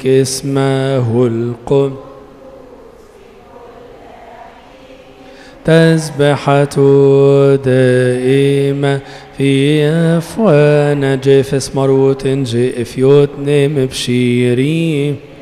لك اسمه القدس تسبحة دائمة في أفوانا جيفس مروت جيف يوتنم بشيري